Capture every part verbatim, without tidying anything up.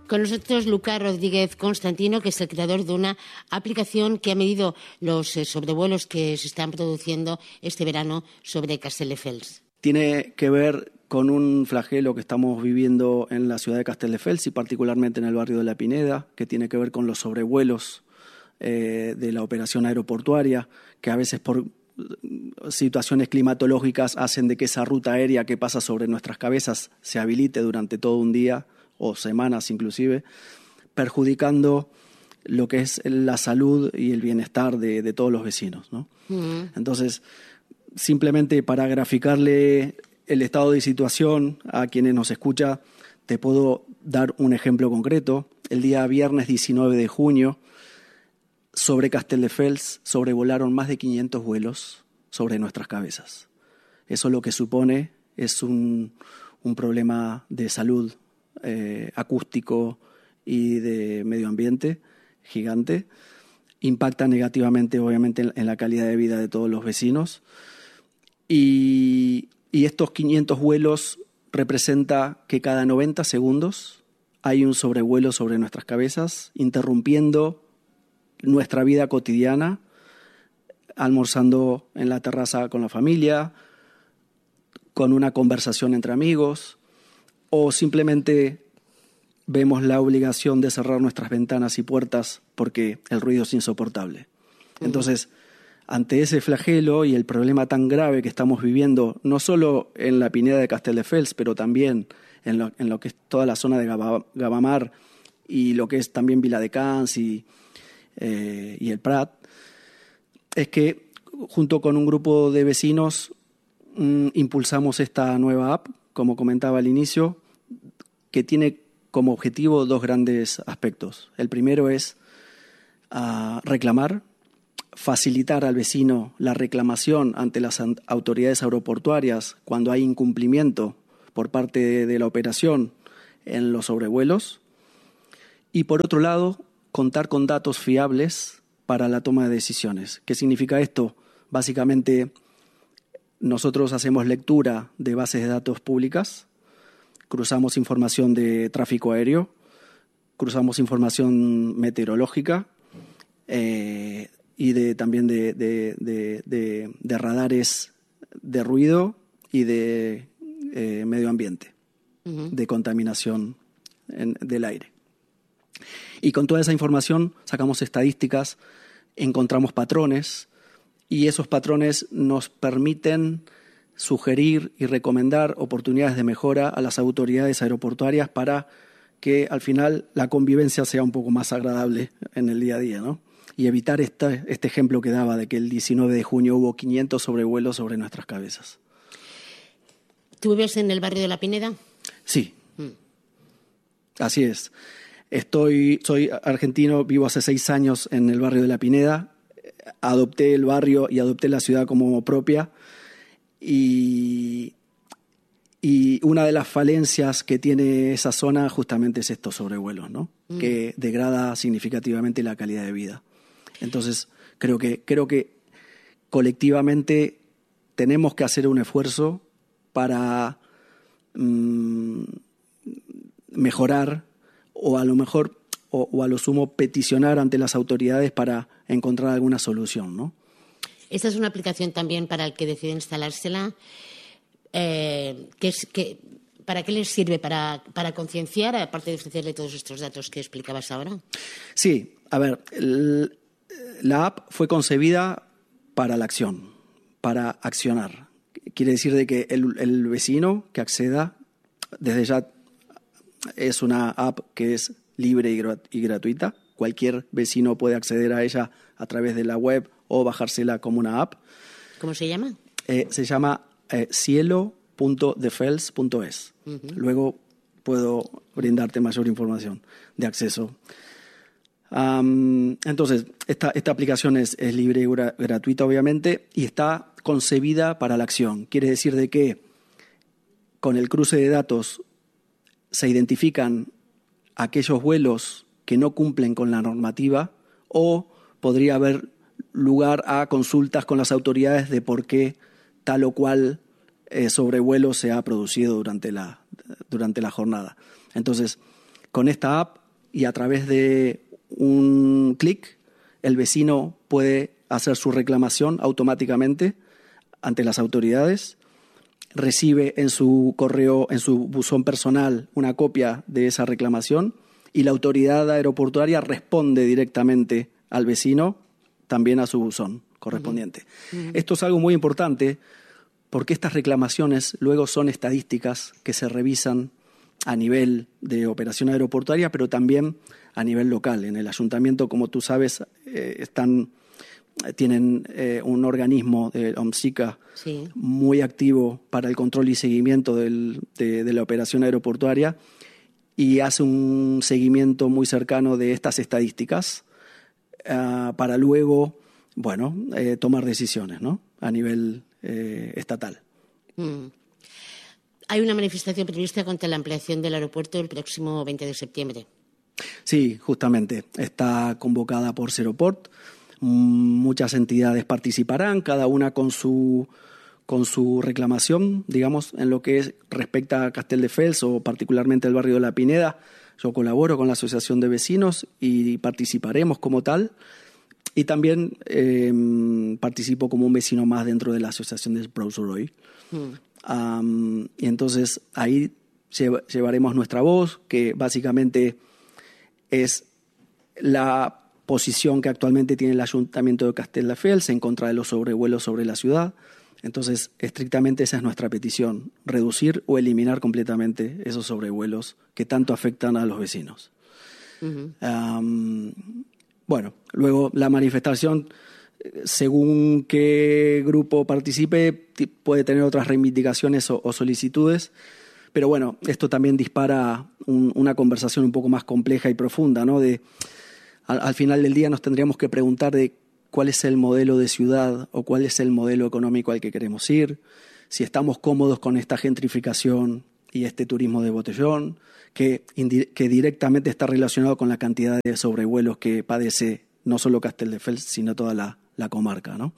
Con nosotros Lucas Rodríguez Constantino, que es el creador de una aplicación que ha medido los eh, sobrevuelos que se están produciendo este verano sobre Castelldefels. Tiene que ver con un flagelo que estamos viviendo en la ciudad de Castelldefels y particularmente en el barrio de La Pineda, que tiene que ver con los sobrevuelos eh, de la operación aeroportuaria, que a veces por situaciones climatológicas hacen de que esa ruta aérea que pasa sobre nuestras cabezas se habilite durante todo un día o semanas inclusive, perjudicando lo que es la salud y el bienestar de, de todos los vecinos, ¿no? Uh-huh. Entonces, simplemente para graficarle el estado de situación a quienes nos escuchan, te puedo dar un ejemplo concreto. El día viernes diecinueve de junio, sobre Castelldefels sobrevolaron más de quinientos vuelos sobre nuestras cabezas. Eso lo que supone es un, un problema de salud eh, acústico y de medio ambiente gigante. Impacta negativamente, obviamente, en, en la calidad de vida de todos los vecinos. Y, y estos quinientos vuelos representa que cada noventa segundos hay un sobrevuelo sobre nuestras cabezas, interrumpiendo nuestra vida cotidiana, almorzando en la terraza con la familia, con una conversación entre amigos, o simplemente vemos la obligación de cerrar nuestras ventanas y puertas porque el ruido es insoportable. Entonces, ante ese flagelo y el problema tan grave que estamos viviendo, no solo en la Pineda de Castelldefels, pero también en lo, en lo que es toda la zona de Gavamar y lo que es también Viladecans y Eh, y el Prat, es que junto con un grupo de vecinos mmm, impulsamos esta nueva app, como comentaba al inicio, que tiene como objetivo dos grandes aspectos. El primero es uh, reclamar, facilitar al vecino la reclamación ante las autoridades aeroportuarias cuando hay incumplimiento por parte de, de la operación en los sobrevuelos, y por otro lado, contar con datos fiables para la toma de decisiones. ¿Qué significa esto? Básicamente, nosotros hacemos lectura de bases de datos públicas, cruzamos información de tráfico aéreo, cruzamos información meteorológica eh, y de, también de, de, de, de, de radares de ruido y de eh, medio ambiente, uh-huh. de contaminación en, del aire. Y con toda esa información sacamos estadísticas, encontramos patrones y esos patrones nos permiten sugerir y recomendar oportunidades de mejora a las autoridades aeroportuarias para que al final la convivencia sea un poco más agradable en el día a día, ¿no? Y evitar este, este ejemplo que daba de que el diecinueve de junio hubo quinientos sobrevuelos sobre nuestras cabezas. ¿Tú vives en el barrio de La Pineda? Sí, mm. así es. Estoy, soy argentino, vivo hace seis años en el barrio de La Pineda. Adopté el barrio y adopté la ciudad como propia. Y, y una de las falencias que tiene esa zona justamente es estos sobrevuelos, ¿no? Mm. Que degrada significativamente la calidad de vida. Entonces, creo que, creo que colectivamente tenemos que hacer un esfuerzo para mmm, mejorar o a lo mejor, o, o a lo sumo, peticionar ante las autoridades para encontrar alguna solución, ¿no? Esta es una aplicación también para el que decide instalársela. Eh, que es, que, ¿Para qué les sirve? ¿Para, para concienciar, aparte de ofrecerle todos estos datos que explicabas ahora? Sí, a ver, el, la app fue concebida para la acción, para accionar. Quiere decir de que el, el vecino que acceda, desde ya es una app que es libre y, grat- y gratuita. Cualquier vecino puede acceder a ella a través de la web o bajársela como una app. ¿Cómo se llama? Eh, se llama eh, cielo punto defels punto es. Uh-huh. Luego puedo brindarte mayor información de acceso. Um, entonces, esta, esta aplicación es, es libre y gra- gratuita, obviamente, y está concebida para la acción. Quiere decir de que con el cruce de datos se identifican aquellos vuelos que no cumplen con la normativa o podría haber lugar a consultas con las autoridades de por qué tal o cual eh, sobrevuelo se ha producido durante la, durante la jornada. Entonces, Con esta app y a través de un clic, el vecino puede hacer su reclamación automáticamente ante las autoridades, recibe en su correo, en su buzón personal, una copia de esa reclamación y la autoridad aeroportuaria responde directamente al vecino, también a su buzón correspondiente. Uh-huh. Uh-huh. Esto es algo muy importante porque estas reclamaciones luego son estadísticas que se revisan a nivel de operación aeroportuaria, pero también a nivel local. En el ayuntamiento, como tú sabes, eh, están, tienen eh, un organismo de OMSICA sí. muy activo para el control y seguimiento del, de, de la operación aeroportuaria y hace un seguimiento muy cercano de estas estadísticas uh, para luego, bueno, eh, tomar decisiones, ¿no? A nivel eh, estatal. Mm. Hay una manifestación prevista contra la ampliación del aeropuerto el próximo veinte de septiembre. Sí, justamente. Está convocada por Seroport. Muchas entidades participarán, cada una con su, con su reclamación, digamos, en lo que es, respecta a Castelldefels o particularmente el barrio de La Pineda. Yo colaboro con la Asociación de Vecinos y participaremos como tal. Y también eh, participo como un vecino más dentro de la Asociación de Prouzuroy. Mm. Um, y entonces ahí llev- llevaremos nuestra voz, que básicamente es la posición que actualmente tiene el Ayuntamiento de Castelldefels en contra de los sobrevuelos sobre la ciudad. Entonces, estrictamente esa es nuestra petición, reducir o eliminar completamente esos sobrevuelos que tanto afectan a los vecinos. Uh-huh. Um, bueno, luego la manifestación, según qué grupo participe, puede tener otras reivindicaciones o, o solicitudes, pero bueno, esto también dispara un, una conversación un poco más compleja y profunda, ¿no? De, al, al final del día nos tendríamos que preguntar de cuál es el modelo de ciudad o cuál es el modelo económico al que queremos ir, si estamos cómodos con esta gentrificación y este turismo de botellón, que, que directamente está relacionado con la cantidad de sobrevuelos que padece no solo Castelldefels, sino toda la, la comarca, ¿no?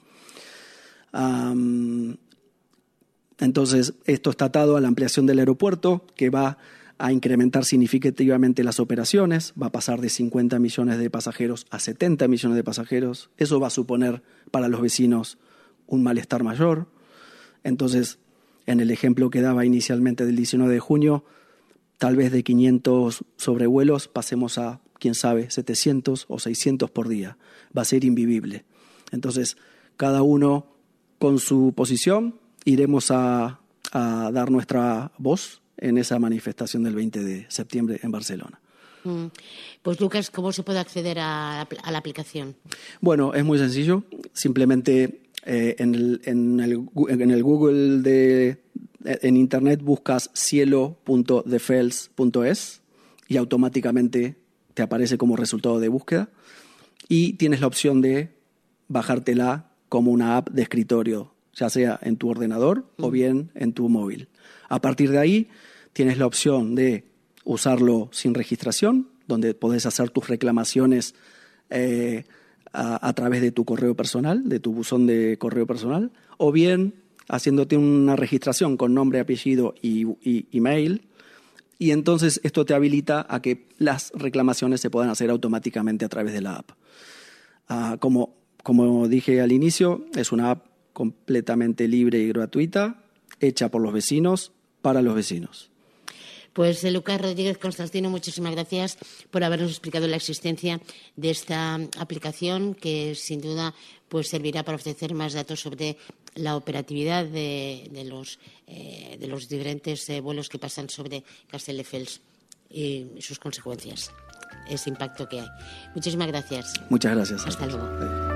Um, entonces, esto está atado a la ampliación del aeropuerto, que va a incrementar significativamente las operaciones, va a pasar de cincuenta millones de pasajeros a setenta millones de pasajeros. Eso va a suponer para los vecinos un malestar mayor. Entonces, en el ejemplo que daba inicialmente del diecinueve de junio, tal vez de quinientos sobrevuelos pasemos a, quién sabe, setecientos o seiscientos por día. Va a ser invivible. Entonces, cada uno con su posición iremos a, a dar nuestra voz en esa manifestación del veinte de septiembre en Barcelona. Mm. Pues Lucas, ¿cómo se puede acceder a, a la aplicación? Bueno, es muy sencillo. Simplemente eh, en, el, en, el, en el Google de en Internet buscas cielo punto defels punto es y automáticamente te aparece como resultado de búsqueda y tienes la opción de bajártela como una app de escritorio, ya sea en tu ordenador mm. o bien en tu móvil. A partir de ahí tienes la opción de usarlo sin registración, donde podés hacer tus reclamaciones eh, a, a través de tu correo personal, de tu buzón de correo personal, o bien haciéndote una registración con nombre, apellido y, y email, y entonces esto te habilita a que las reclamaciones se puedan hacer automáticamente a través de la app. Uh, como, como dije al inicio, es una app completamente libre y gratuita, hecha por los vecinos, para los vecinos. Pues Lucas Rodríguez Constantino, muchísimas gracias por habernos explicado la existencia de esta aplicación que sin duda pues servirá para ofrecer más datos sobre la operatividad de, de, los, eh, de los diferentes eh, vuelos que pasan sobre Castelldefels y sus consecuencias, ese impacto que hay. Muchísimas gracias. Muchas gracias. Hasta luego.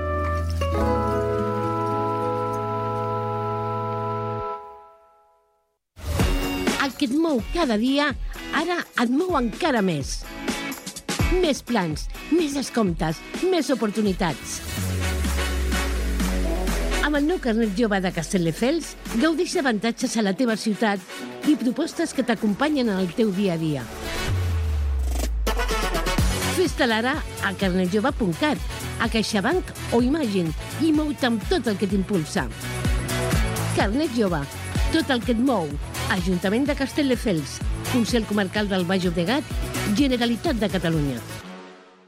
El que et mou cada dia, ara et mou encara més. Més plans, més descomptes, més oportunitats. Amb el nou carnet jove de Castelldefels, gaudeix d'avantatges a la teva ciutat i propostes que t'acompanyen en el teu dia a dia. Fes-te'l ara a carnet jove punt cat, a CaixaBank o Imagine i mou-te amb tot el que t'impulsa. Carnet jove, tot el que et mou. Ajuntament de Castelldefels, Consell Comarcal del Baix Llobregat Generalitat de Catalunya.